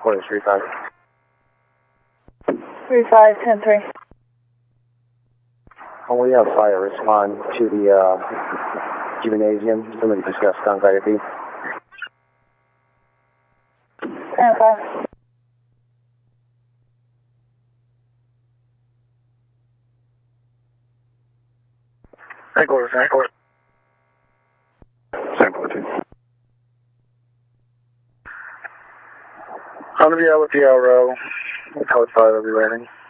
Quarters 3-5. 3-5, 10-3. Only have fire respond to the gymnasium. Somebody discussed skunk ID. 10-5. Headquarters. Same platoon. I'm going to be out with the LRO. Code 5 will be landing.